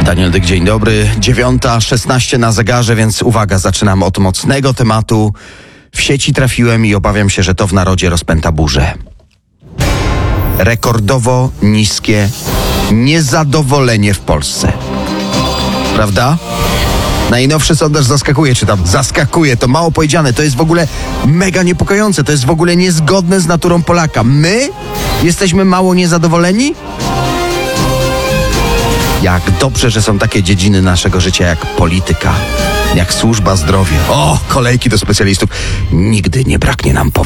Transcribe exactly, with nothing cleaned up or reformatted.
Daniel Dyk, dzień dobry. Dziewiąta szesnaście na zegarze, więc uwaga, zaczynam od mocnego tematu. W sieci trafiłem i obawiam się, że to w narodzie rozpęta burzę. Rekordowo niskie niezadowolenie w Polsce. Prawda? Najnowszy sondaż zaskakuje, czy tam zaskakuje, to mało powiedziane, to jest w ogóle mega niepokojące, to jest w ogóle niezgodne z naturą Polaka. My jesteśmy mało niezadowoleni? Jak dobrze, że są takie dziedziny naszego życia jak polityka, jak służba zdrowia. O, kolejki do specjalistów. Nigdy nie braknie nam